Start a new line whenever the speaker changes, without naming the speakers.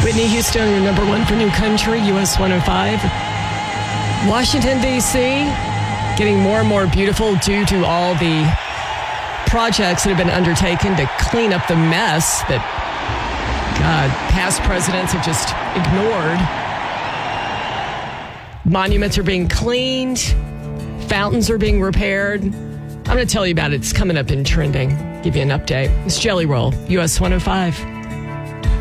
Whitney Houston, your number one for New Country, US 105. Washington, D.C., getting more and more beautiful due to all the projects that have been undertaken to clean up the mess that, past presidents have just ignored. Monuments are being cleaned. Fountains are being repaired. I'm going to tell you about it. It's coming up in Trending. Give you an update. It's Jelly Roll, US 105.